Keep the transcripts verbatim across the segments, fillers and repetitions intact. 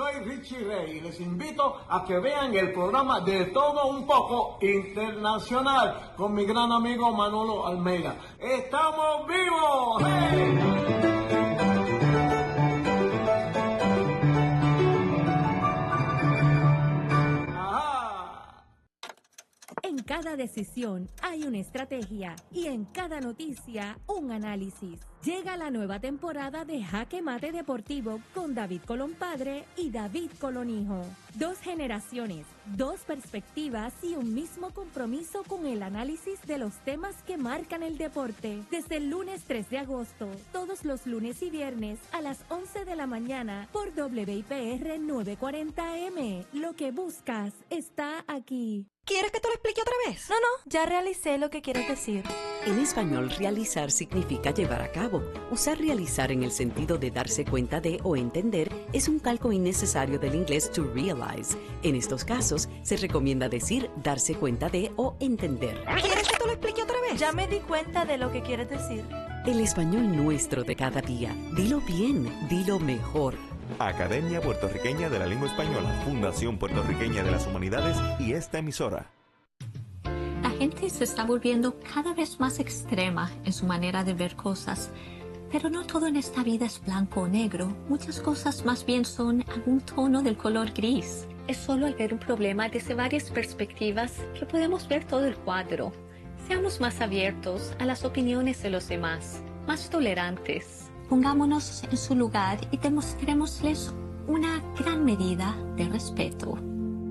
soy Richie Rey y les invito a que vean el programa De Todo Un Poco Internacional con mi gran amigo Manolo Almeida. ¡Estamos vivos! ¡Hey! En cada decisión hay una estrategia y en cada noticia un análisis. Llega la nueva temporada de Jaque Mate Deportivo con David Colón Padre y David Colón Hijo. Dos generaciones, dos perspectivas y un mismo compromiso con el análisis de los temas que marcan el deporte. Desde el lunes tres de agosto, todos los lunes y viernes a las once de la mañana por W I P R novecientos cuarenta M. Lo que buscas está aquí. ¿Quieres que te lo explique otra vez? No, no, ya realicé lo que quieres decir. En español, realizar significa llevar a cabo. Usar realizar en el sentido de darse cuenta de o entender es un calco innecesario del inglés to realize. En estos casos, se recomienda decir darse cuenta de o entender. ¿Quieres que te lo explique otra vez? Ya me di cuenta de lo que quieres decir. El español nuestro de cada día. Dilo bien, dilo mejor. Academia Puertorriqueña de la Lengua Española, Fundación Puertorriqueña de las Humanidades y esta emisora. La gente se está volviendo cada vez más extrema en su manera de ver cosas, pero no todo en esta vida es blanco o negro. Muchas cosas más bien son algún tono del color gris. Es solo al ver un problema desde varias perspectivas que podemos ver todo el cuadro. Seamos más abiertos a las opiniones de los demás, más tolerantes. Pongámonos en su lugar y demostrémosles una gran medida de respeto.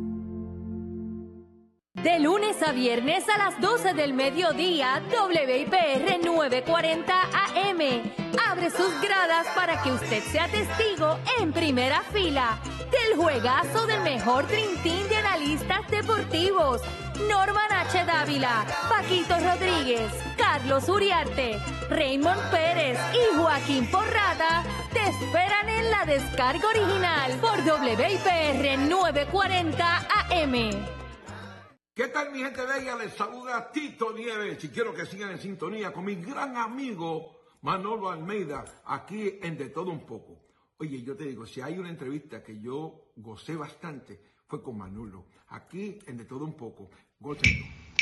De lunes a viernes a las doce del mediodía, W I P R novecientos cuarenta A M abre sus gradas para que usted sea testigo en primera fila del juegazo del mejor Dream Team de analistas deportivos. Norman H. Dávila, Paquito Rodríguez, Carlos Uriarte, Raymond Pérez y Joaquín Porrada te esperan en la descarga original por W I P R novecientos cuarenta A M. ¿Qué tal, mi gente bella? Les saluda Tito Nieves y quiero que sigan en sintonía con mi gran amigo Manolo Almeida aquí en De Todo Un Poco. Oye, yo te digo, si hay una entrevista que yo gocé bastante fue con Manolo, aquí en De Todo Un Poco. Gócenlo.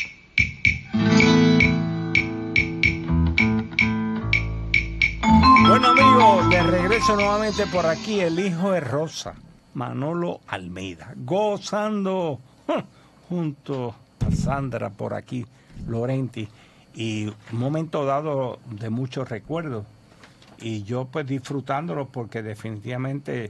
Bueno, amigos, de regreso nuevamente por aquí, el hijo de Rosa, Manolo Almeida, gozando junto a Sandra por aquí, Lorenti, y un momento dado de muchos recuerdos, y yo pues disfrutándolo porque definitivamente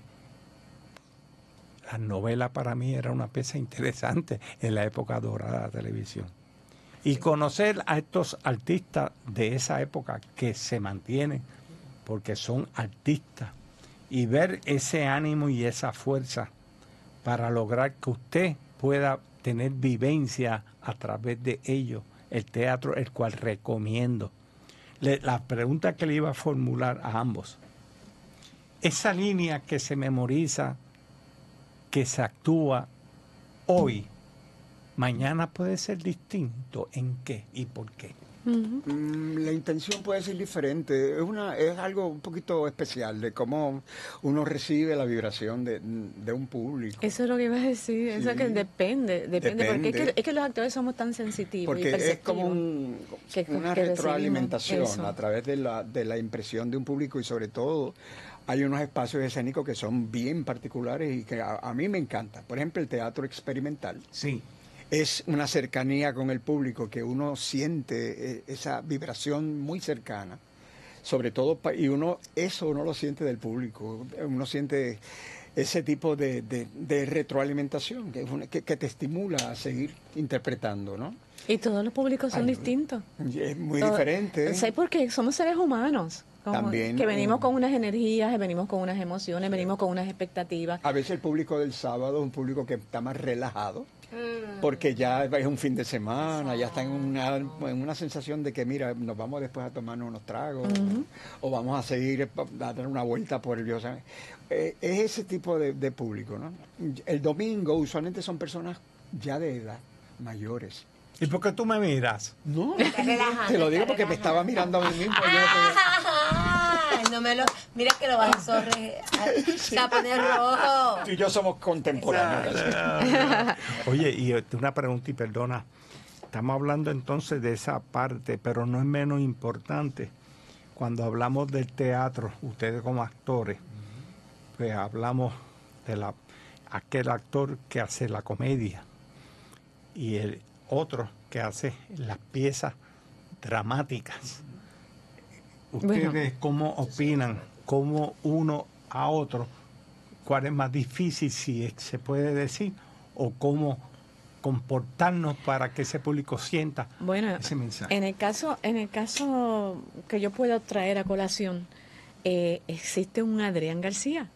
la novela para mí era una pieza interesante en la época dorada de la televisión. Y conocer a estos artistas de esa época que se mantienen, porque son artistas, y ver ese ánimo y esa fuerza para lograr que usted pueda tener vivencia a través de ello, el teatro, el cual recomiendo. Le, la pregunta que le iba a formular a ambos, esa línea que se memoriza, que se actúa hoy, mañana puede ser distinto, ¿en qué y por qué? Uh-huh. La intención puede ser diferente, es una es algo un poquito especial de cómo uno recibe la vibración de, de un público. Eso es lo que iba a decir, sí. Eso que depende, depende, depende. Porque es que, es que los actores somos tan sensitivos porque y perceptivos. Es como un, que, una que retroalimentación a través de la, de la impresión de un público y sobre todo hay unos espacios escénicos que son bien particulares y que a, a mí me encanta. Por ejemplo, el teatro experimental. Sí. Es una cercanía con el público que uno siente eh, esa vibración muy cercana, sobre todo, y uno eso uno lo siente del público, uno siente ese tipo de, de, de retroalimentación que, que, que te estimula a seguir interpretando, ¿no? Y todos los públicos son Ay, distintos. Es muy Todo, diferente. ¿Sabes por qué? Somos seres humanos. Como También, que venimos con unas energías, que venimos con unas emociones, venimos con unas expectativas. A veces el público del sábado es un público que está más relajado, porque ya es un fin de semana, ya está en una, en una sensación de que, mira, nos vamos después a tomarnos unos tragos, uh-huh. o vamos a seguir a dar una vuelta por el Dios. Eh, es ese tipo de, de público, ¿no? El domingo usualmente son personas ya de edad, mayores. ¿Y por qué tú me miras? No, te lo digo porque me estaba mirando a mí mismo. Yo Ay, no me lo... Mira que lo vas a sonreír. Se va a poner rojo. Tú y yo somos contemporáneos. Oye, y una pregunta y perdona. Estamos hablando entonces de esa parte, pero no es menos importante. Cuando hablamos del teatro, ustedes como actores, pues hablamos de la aquel actor que hace la comedia y el otro que hace las piezas dramáticas. ¿Ustedes bueno. cómo opinan? ¿Cómo uno a otro? ¿Cuál es más difícil, si se puede decir? ¿O cómo comportarnos para que ese público sienta bueno, ese mensaje? En el caso, en el caso que yo puedo traer a colación, eh, existe un Adrián García.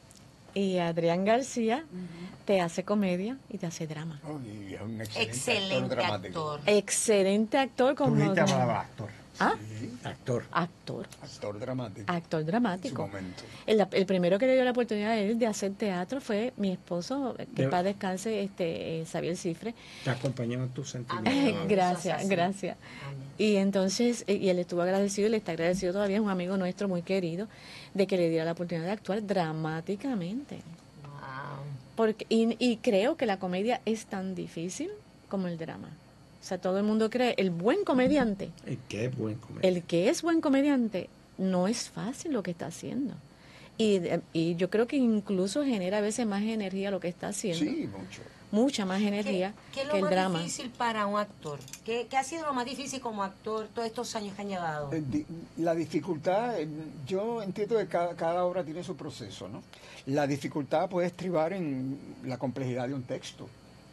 Y Adrián García uh-huh. te hace comedia y te hace drama. Oh, y es un excelente, excelente actor, actor. Excelente actor. Como ¿Tú te hablabas actor? ¿Ah? Sí. Actor. Actor. Actor dramático. Actor dramático. En su momento. El, el primero que le dio la oportunidad a él de hacer teatro fue mi esposo, que de, paz descanse, este, eh, Xavier Cifre. Te acompañamos tus sentimientos. Gracias, gracias. Amén. Y entonces, y él estuvo agradecido y le está agradecido todavía, es un amigo nuestro muy querido, de que le diera la oportunidad de actuar dramáticamente. Wow. Porque, y, y creo que la comedia es tan difícil como el drama. O sea, todo el mundo cree, el buen comediante. El que es buen comediante. El que es buen comediante no es fácil lo que está haciendo. Y, y yo creo que incluso genera a veces más energía lo que está haciendo. Sí, mucho. Mucha más energía ¿Qué, qué que el drama. ¿Qué es lo más difícil para un actor? ¿Qué, ¿Qué ha sido lo más difícil como actor todos estos años que han llevado? La dificultad, yo entiendo que cada, cada obra tiene su proceso, ¿no? La dificultad puede estribar en la complejidad de un texto,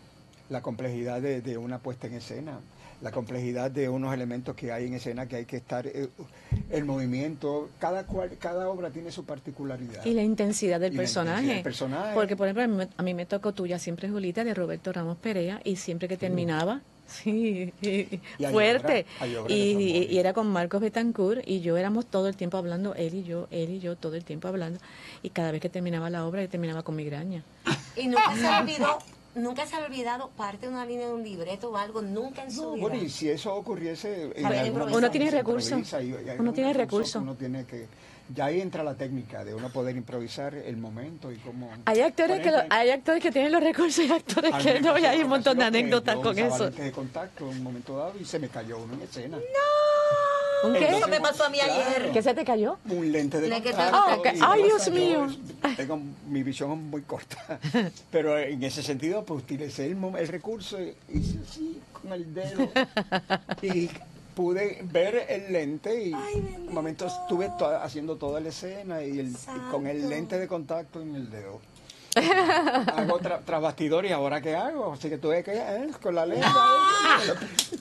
la complejidad de, de una puesta en escena, la complejidad de unos elementos que hay en escena que hay que estar, eh, el movimiento, cada cual, cada obra tiene su particularidad. Y la intensidad del, personaje. Intensidad del personaje. Porque, por ejemplo, a mí, a mí me tocó Tuya Siempre Julita de Roberto Ramos Perea, y siempre que terminaba, sí, y, y fuerte, obra, obra y, y era con Marcos Betancourt, y yo éramos todo el tiempo hablando, él y yo, él y yo, todo el tiempo hablando, y cada vez que terminaba la obra, él terminaba con migraña. Y nunca se olvidó. Nunca se ha olvidado parte de una línea de un libreto o algo, nunca en su no, vida. Bueno, y si eso ocurriese... Uno tiene recursos. Uno tiene recursos. Uno tiene que... Ya ahí entra la técnica de uno poder improvisar el momento y cómo... Hay actores que lo, hay actores que tienen los recursos y actores que no, y hay un montón de anécdotas con eso. de contacto en un momento dado y se me cayó uno en escena. ¡No! ¿Un qué? Eso me pasó a mí claro. ayer. ¿Qué se te cayó? Un lente de contacto. Oh, okay. ¡Ay, Dios mío! Yo, tengo, mi visión es muy corta. Pero en ese sentido, pues utilicé el, el recurso y hice así con el dedo. Y pude ver el lente y en un momento estuve to haciendo toda la escena y, el, y con el lente de contacto en el dedo. Hago tra tras bastidor y ahora qué hago, así que tuve que eh, con la lengua no.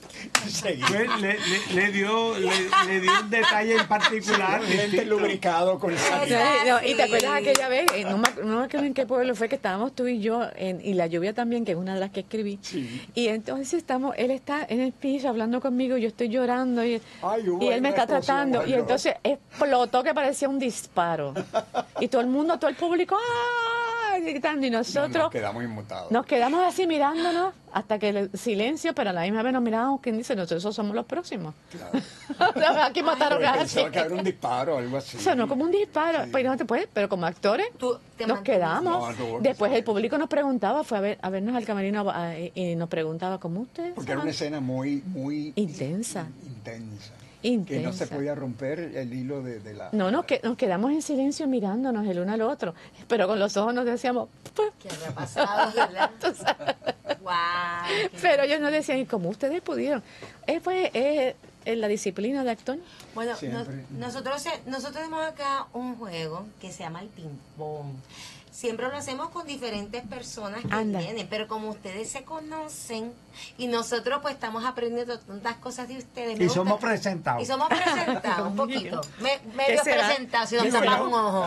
le, le, le dio le, le dio un detalle en particular, sí, lente lubricado con sal. No, y te acuerdas aquella vez, eh, no, me, no me acuerdo en qué pueblo fue que estábamos tú y yo en, y la lluvia también, que es una de las que escribí, sí. Y entonces estamos, él está en el piso hablando conmigo, yo estoy llorando y, Ay, y él me está tratando, ay, y entonces explotó que parecía un disparo y todo el mundo, todo el público ¡ah! Gritando, y nosotros no, nos quedamos inmutados. Nos quedamos así mirándonos hasta que el silencio, pero a la misma vez nos mirábamos, ¿quién dice? Nosotros somos los próximos. Claro. Aquí mataron a alguien. Pensaba que era un disparo o algo así. O sea, no como un disparo, sí. Pero no te puedes, pero como actores nos quedamos. No, no, Después el público nos preguntaba, fue a ver a vernos al camerino a, y nos preguntaba, ¿cómo ustedes? Porque era una escena muy, muy intensa. Intensa. Intensa. Que no se podía romper el hilo de, de la... No, nos, que, nos quedamos en silencio mirándonos el uno al otro, pero con los ojos nos decíamos... ¿Qué había pasado, verdad? Wow, pero ellos nos decían, ¿y cómo ustedes pudieron? Eh, fue eh, eh, la disciplina de actor. Bueno, no, nosotros, nosotros tenemos acá un juego que se llama el ping-pong. Siempre lo hacemos con diferentes personas que Anda. vienen, pero como ustedes se conocen y nosotros pues estamos aprendiendo tantas cosas de ustedes. Y somos presentados. Y somos presentados, un poquito. Me, medio presentados, si nos tapamos un ojo.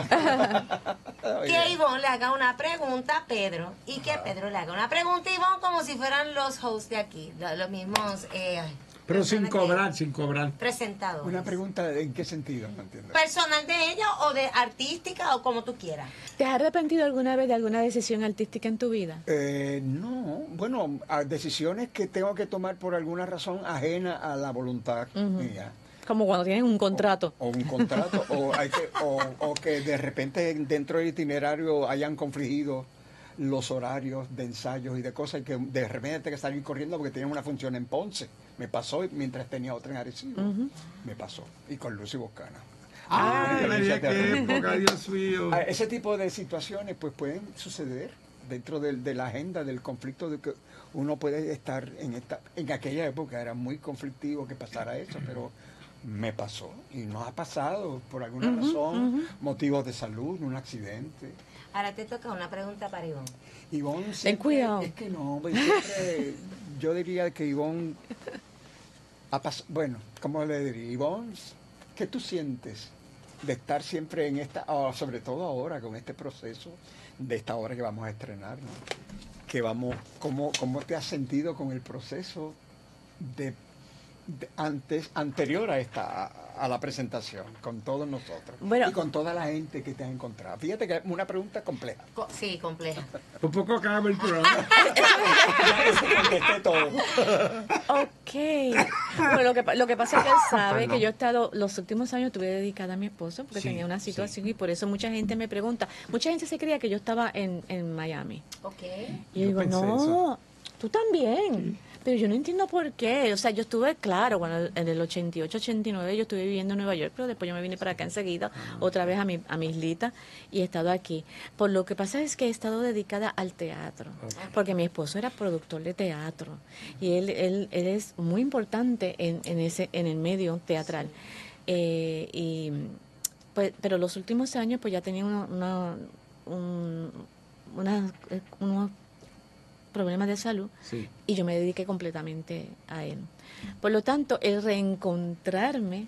Que Ivonne le haga una pregunta a Pedro y que Pedro le haga una pregunta a Ivonne como si fueran los hosts de aquí, los mismos... Eh, Pero sin cobrar, sin cobrar. Presentadores. Una pregunta, ¿en qué sentido? No entiendo. ¿Personal de ella o de artística o como tú quieras? ¿Te has arrepentido alguna vez de alguna decisión artística en tu vida? Eh, no, bueno, decisiones que tengo que tomar por alguna razón ajena a la voluntad uh-huh. mía. Como cuando tienen un contrato. O, o un contrato, o, hay que, o, o que de repente dentro del itinerario hayan confligido los horarios de ensayos y de cosas, y que de repente tengo que salir corriendo porque tenía una función en Ponce. Me pasó mientras tenía otra en Arecibo. Uh-huh. Me pasó. Y con Lucy Boscana. ¡Ay, ah, qué época, Dios mío! Ese tipo de situaciones pues pueden suceder dentro de, de la agenda del conflicto, de que uno puede estar en esta en aquella época era muy conflictivo que pasara eso, pero me pasó y nos ha pasado por alguna uh-huh, razón, uh-huh. motivos de salud, un accidente. Ahora te toca una pregunta para Ivonne. Ivonne siempre, es que no, siempre, yo diría que Ivonne ha pasado, bueno, ¿cómo le diría? Ivonne, ¿qué tú sientes de estar siempre en esta, oh, sobre todo ahora con este proceso de esta obra que vamos a estrenar, ¿no? Que vamos, ¿cómo, cómo te has sentido con el proceso de, de antes, anterior a esta, a, a la presentación, con todos nosotros bueno, y con toda la gente que te has encontrado? Fíjate que es una pregunta compleja. Co- sí, compleja. Por poco acaba el programa. Ya contesté todo. Ok. Bueno, lo que, lo que pasa es que él sabe Perdón. que yo he estado, los últimos años estuve dedicada a mi esposo porque sí, tenía una situación sí. y por eso mucha gente me pregunta. Mucha gente se creía que yo estaba en, en Miami. Ok. Y yo, yo digo, no, eso. tú también. Sí. Pero yo no entiendo por qué. O sea, yo estuve, claro, bueno, en el ochenta y ocho, ochenta y nueve yo estuve viviendo en Nueva York, pero después yo me vine para acá enseguida, uh-huh. otra vez a mi, a mi islita, y he estado aquí. Por lo que pasa es que he estado dedicada al teatro, okay. porque mi esposo era productor de teatro, y él, él, él es muy importante en, en, ese, en el medio teatral. Sí. Eh, y pues, pero los últimos años pues ya tenía una, una, un, una, unos problemas de salud sí. y yo me dediqué completamente a él. Por lo tanto, el reencontrarme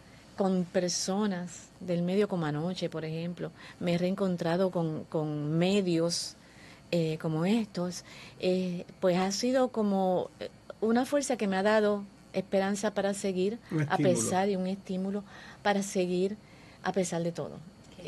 con personas del medio como anoche, por ejemplo, me he reencontrado con, con medios eh, como estos, eh, pues ha sido como una fuerza que me ha dado esperanza para seguir, a pesar de un estímulo para seguir a pesar de todo.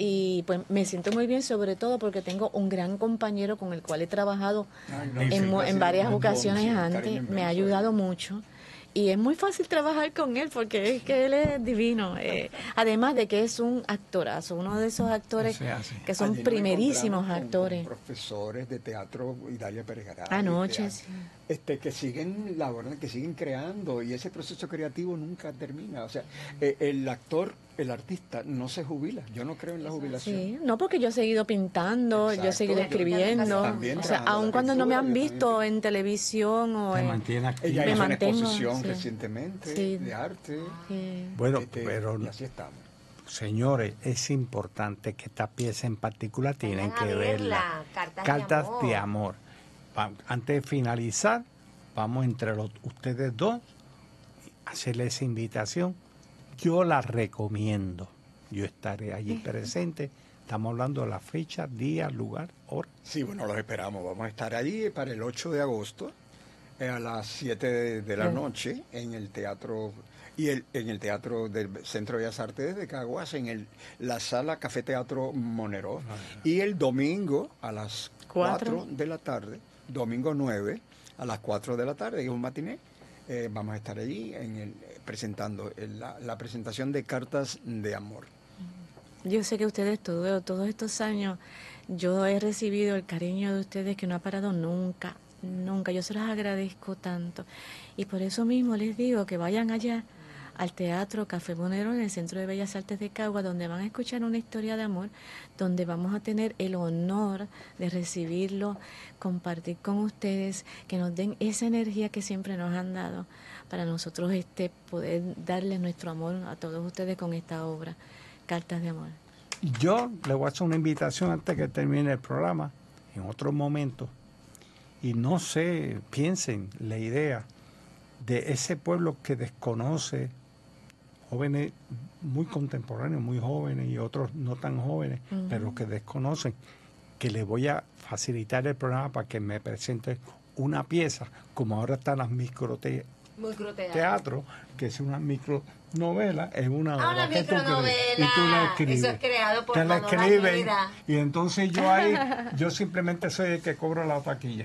Y pues me siento muy bien, sobre todo porque tengo un gran compañero con el cual he trabajado Ay, no, en, sí, en varias ocasiones sí, antes, me ha ayudado mucho. Y es muy fácil trabajar con él porque es que él es divino. Eh, además de que es un actorazo, uno de esos actores o sea, sí. que son Allí primerísimos actores. Con profesores de teatro, Idalia Pérez Garay. Anoche, sí. Este, que siguen laborando, que siguen creando, y ese proceso creativo nunca termina. O sea, eh, el actor, el artista, no se jubila. Yo no creo en la jubilación. Sí, no, porque yo he seguido pintando, Exacto. yo he segudo escribiendo. O sea, aun cuando no me han visto en televisión o Te en... mantiene activo. Ella me hizo mantengo, una exposición sí. recientemente sí. de arte. Sí. Bueno, este, pero... Y así estamos. Señores, es importante que esta pieza en particular tienen que verla. Cartas, Cartas de amor. de amor. Antes de finalizar, vamos entre los, ustedes dos a hacerle esa invitación. Yo la recomiendo. Yo estaré allí presente. Estamos hablando de la fecha, día, lugar, hora. Sí, bueno, los esperamos. Vamos a estar allí para el ocho de agosto a las siete de, de la noche en el teatro y el, en el teatro del Centro de Bellas Artes de Caguas, en el, la sala Café Teatro Monero. Ah, y el domingo a las cuatro de la tarde, domingo nueve a las cuatro de la tarde, es un matiné, eh, vamos a estar allí en el, presentando el, la, la presentación de Cartas de Amor. Yo sé que ustedes todo, todos estos años, yo he recibido el cariño de ustedes que no ha parado nunca, nunca. Yo se los agradezco tanto. Y por eso mismo les digo que vayan allá al Teatro Café Monero en el Centro de Bellas Artes de Cagua, donde van a escuchar una historia de amor, donde vamos a tener el honor de recibirlo, compartir con ustedes, que nos den esa energía que siempre nos han dado, para nosotros este poder darles nuestro amor a todos ustedes con esta obra, Cartas de Amor. Yo le voy a hacer una invitación antes que termine el programa, en otro momento, y no sé, piensen la idea de ese pueblo que desconoce, jóvenes muy contemporáneos, muy jóvenes y otros no tan jóvenes, uh-huh. pero que desconocen, que les voy a facilitar el programa para que me presente una pieza, como ahora están las microte- Microteatro. teatro, que es una micronovela, es una Ah, obra una que tú crees, micronovela. y tú la escribes. Eso es creado por Te la Manolo escriben, Almeida. y entonces yo ahí, yo simplemente soy el que cobro la taquilla.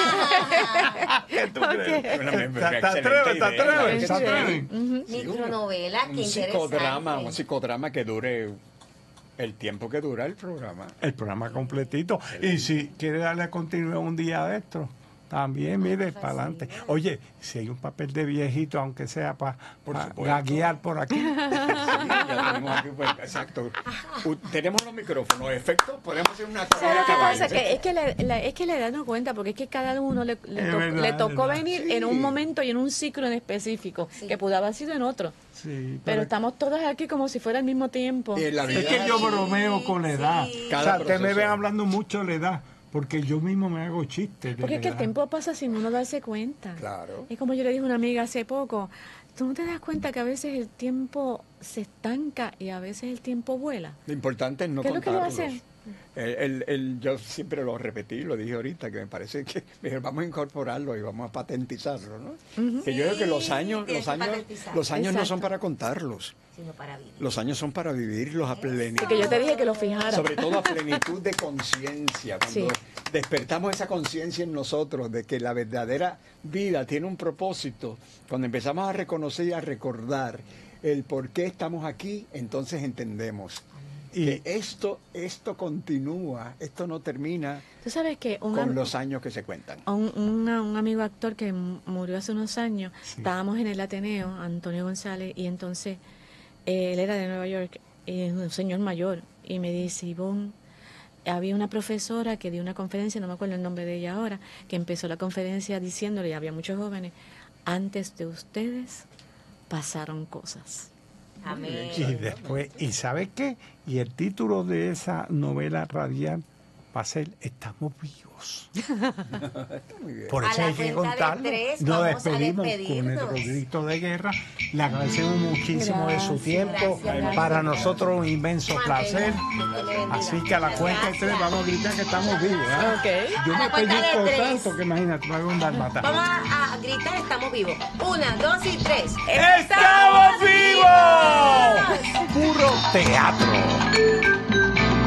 ¿Qué tú crees? ¿Te atreves? ¿Te atreves? ¿Te atreves? Micronovela, Un qué psicodrama, interesante. un psicodrama que dure el tiempo que dura el programa. El programa completito. Y si quiere darle continuidad un día de esto, también, mire, para adelante. Oye, si hay un papel de viejito, aunque sea para pa, pa guiar por aquí. Sí, ya tenemos aquí, pues, exacto. U- tenemos los micrófonos, efectos, podemos hacer una cosa. ¿Sabes qué pasa? Que es, que la, la- es que la edad no cuenta, porque es que cada uno le, le, Es to- verdad, le es tocó verdad. venir Sí. en un momento y en un ciclo en específico, que pudo haber sido en otro. Sí, Pero estamos todas aquí como si fuera al mismo tiempo. es que yo bromeo con la edad. Cada o sea, ustedes me proceso. ven hablando mucho de la edad, porque yo mismo me hago chistes de Porque la es que el edad. tiempo pasa sin uno darse cuenta. Claro. Es como yo le dije a una amiga hace poco, ¿tú no te das cuenta que a veces el tiempo se estanca y a veces el tiempo vuela? Lo importante es no ¿Qué es lo que yo contarlos. hace? El, el, el- yo siempre lo repetí, lo dije ahorita, que me parece que me dijeron, vamos a incorporarlo y vamos a patentizarlo, ¿no? Ujú. Que yo creo que los Sí, años, tienes los que años, patentizarlo. los años no Exacto. son para contarlos. Sino para vivir. Los años son para vivirlos a plenitud. Porque yo te dije que lo fijara. Sobre todo a plenitud de conciencia, cuando Sí. despertamos esa conciencia en nosotros de que la verdadera vida tiene un propósito, cuando empezamos a reconocer y a recordar el por qué estamos aquí, entonces entendemos que esto, esto continúa, esto no termina Tú sabes que un, con am- los años que se cuentan. un, una- un amigo actor que m- murió hace unos años, estábamos en el Ateneo, Antonio González, y entonces eh, él era de Nueva York, y es un señor mayor, y me dice, Ivonne, había una profesora que dio una conferencia, no me acuerdo el nombre de ella ahora, que empezó la conferencia diciéndole, y había muchos jóvenes, antes de ustedes pasaron cosas. Amén. Y después, ¿y sabes qué? Y el título de esa novela radial va a ser Estamos vivos. Por A eso la hay que cuenta de contarlo. tres Nos vamos a despedimos con despedirnos. nuestro grito de guerra. Le agradecemos muchísimo de su Gracias, tiempo. gracias, Para gracias. nosotros un inmenso placer. Así que a la cuenta de tres vamos a gritar que estamos vivos. ¿eh? Yo A me la cuenta de pellizco tres. tanto que imagínate, me hago un dalmata. Vamos a, a gritar, estamos vivos. Una, dos y tres. ¡Estamos vivos! Puro teatro.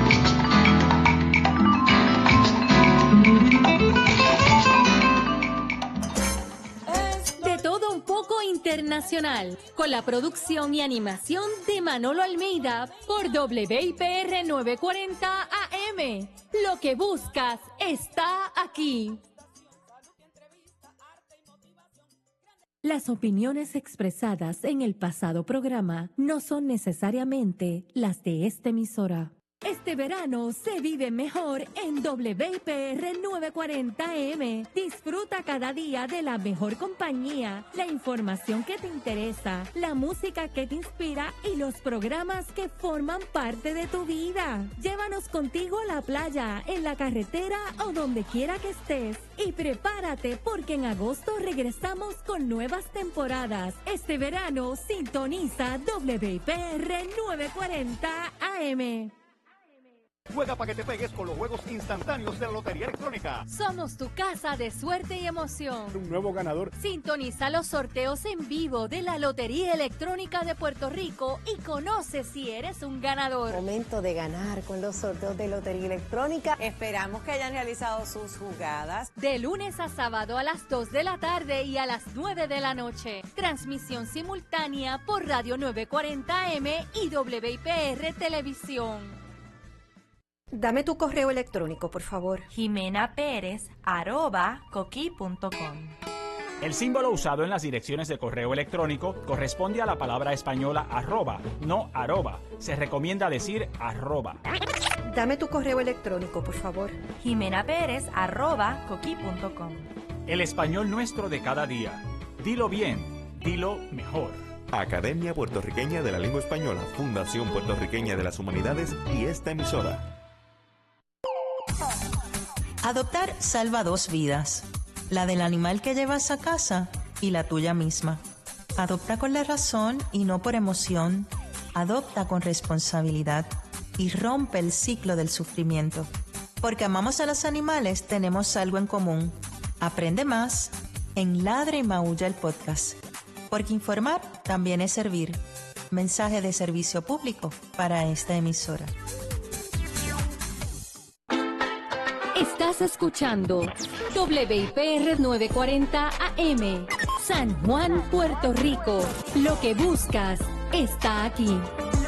De todo un poco internacional, con la producción y animación de Manolo Almeida por W I P R novecientos cuarenta A M. Lo que buscas está aquí. Las opiniones expresadas en el pasado programa no son necesariamente las de esta emisora. Este verano se vive mejor en W I P R novecientos cuarenta A M. Disfruta cada día de la mejor compañía, la información que te interesa, la música que te inspira y los programas que forman parte de tu vida. Llévanos contigo a la playa, en la carretera o donde quiera que estés. Y prepárate porque en agosto regresamos con nuevas temporadas. Este verano sintoniza W I P R novecientos cuarenta A M. Juega para que te pegues con los juegos instantáneos de la Lotería Electrónica. Somos tu casa de suerte y emoción. Un nuevo ganador. Sintoniza los sorteos en vivo de la Lotería Electrónica de Puerto Rico y conoce si eres un ganador. Momento de ganar con los sorteos de Lotería Electrónica. Esperamos que hayan realizado sus jugadas. De lunes a sábado a las dos de la tarde y a las nueve de la noche. Transmisión simultánea por Radio novecientos cuarenta A M y W I P R Televisión. Dame tu correo electrónico, por favor. Jimena Pérez, arroba, coqui punto com. El símbolo usado en las direcciones de correo electrónico corresponde a la palabra española arroba, no arroba. Se recomienda decir arroba. Dame tu correo electrónico, por favor. Jimena Pérez, arroba, coqui punto com. El español nuestro de cada día. Dilo bien, dilo mejor. Academia Puertorriqueña de la Lengua Española, Fundación Puertorriqueña de las Humanidades y esta emisora. Adoptar salva dos vidas, la del animal que llevas a casa y la tuya misma. Adopta con la razón y no por emoción. Adopta con responsabilidad y rompe el ciclo del sufrimiento. Porque amamos a los animales, tenemos algo en común. Aprende más en Ladra y Maulla el podcast. porque informar también es servir. Mensaje de servicio público para esta emisora. Estás escuchando W I P R novecientos cuarenta A M, San Juan, Puerto Rico. Lo que buscas está aquí.